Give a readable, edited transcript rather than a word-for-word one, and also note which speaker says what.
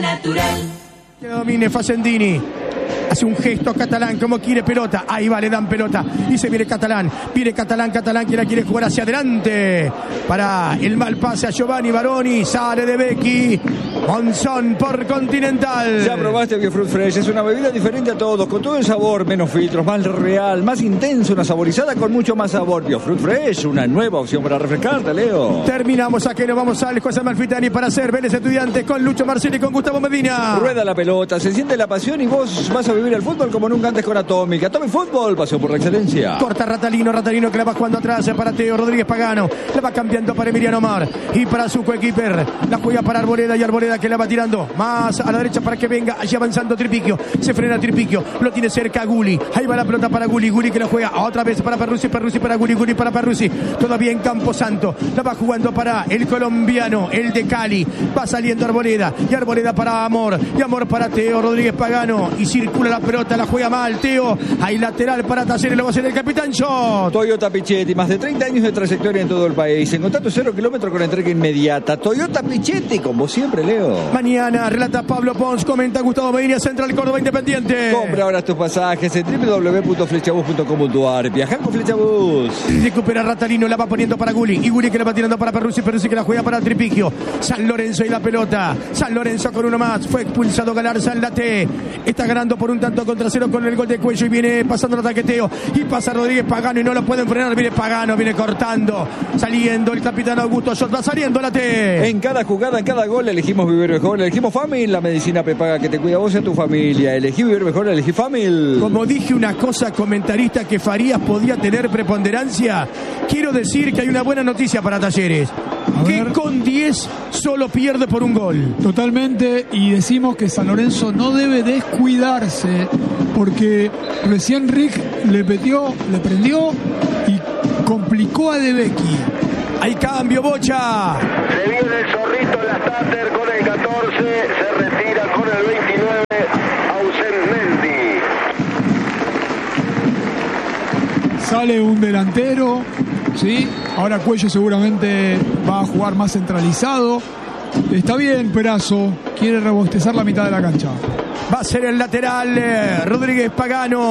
Speaker 1: Natural.
Speaker 2: Que domine Facendini. Hace un gesto Catalán, como quiere pelota. Ahí va, le dan pelota. Y se viene Catalán. Viene Catalán que la quiere jugar hacia adelante. Para el mal pase a Giovanni Baroni. Sale de Becky. Monzón por Continental.
Speaker 3: Ya probaste Biofruit Fresh. Es una bebida diferente a todos. Con todo el sabor, menos filtros, más real, más intenso. Una saborizada con mucho más sabor. Biofruit Fresh, una nueva opción para refrescarte, Leo.
Speaker 2: Terminamos aquí, nos vamos al José Amalfitani para hacer Vélez Estudiantes con Lucho Marcelli y con Gustavo Medina.
Speaker 3: Rueda la pelota, se siente la pasión y vos vas a vivir el fútbol como nunca antes con Atomic. Atomic Fútbol, pasión por la excelencia.
Speaker 2: Corta Ratalino que la va jugando atrás para Teo Rodríguez Pagano. La va cambiando para Emiliano Mar y para su coequiper. La juega para Arboleda y Arboleda que la va tirando más a la derecha para que venga allí avanzando Tripiquio. Se frena Tripiquio, lo tiene cerca Guli. Ahí va la pelota para Guli, Guli que la juega otra vez para Perruzzi, Perruzzi para Guli, Guli para Perruzzi. Todavía en Camposanto. La va jugando para el colombiano, el de Cali. Va saliendo Arboleda y Arboleda para Amor. Y Amor para Teo Rodríguez Pagano. Y circula la pelota, la juega mal Teo. Hay lateral para Talleres, lo va a hacer el capitán Shot.
Speaker 3: Toyota Pichetti, más de 30 años de trayectoria en todo el país. En contacto 0 kilómetros con entrega inmediata. Toyota Pichetti, como siempre, Leo.
Speaker 2: Mañana relata Pablo Pons, comenta Gustavo Medina, Central Córdoba Independiente.
Speaker 3: Compra ahora tus pasajes en www.flechabus.com.ar. Viajar con Flechabus.
Speaker 2: Recupera Ratalino, la va poniendo para Guli. Y Guli que la va tirando para Perruzzi, Perruzzi que la juega para Tripiquio. San Lorenzo y la pelota. San Lorenzo con uno más. Fue expulsado Galarza en la T. Está ganando por un tanto contra cero con el gol de Cuello y viene pasando el taqueteo. Y pasa Rodríguez Pagano y no lo pueden frenar. Viene Pagano, viene cortando. Saliendo el capitán Augusto Shot, va saliendo la T.
Speaker 3: En cada jugada, en cada gol, elegimos vivir mejor. Elegimos Famil, la medicina prepaga que te cuida a vos y a tu familia. Elegí vivir mejor, elegí Famil.
Speaker 2: Como dije una cosa, comentarista, que Farías podía tener preponderancia, quiero decir que hay una buena noticia para Talleres. Que con 10 solo pierde por un gol.
Speaker 4: Totalmente, y decimos que San Lorenzo no debe descuidarse, porque recién Rick le prendió y complicó a De Becky.
Speaker 2: Hay cambio, Bocha.
Speaker 5: Se viene el zorrito en la starter con el 14, se retira con el 29, Ausenmenti.
Speaker 4: Sale un delantero, ¿sí? Ahora Cuello seguramente va a jugar más centralizado. Está bien, Perazo, quiere rebostezar la mitad de la cancha.
Speaker 2: Va a ser el lateral Rodríguez Pagano.